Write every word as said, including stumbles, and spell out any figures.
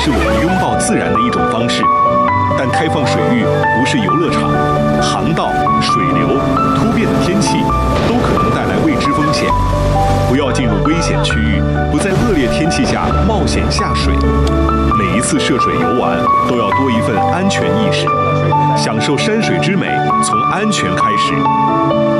是我们拥抱自然的一种方式。但开放水域不是游乐场，航道、水流、突变的天气都可能带来未知风险。不要进入危险区域，不在恶劣天气下冒险下水。每一次涉水游玩都要多一份安全意识，享受山水之美，从安全开始。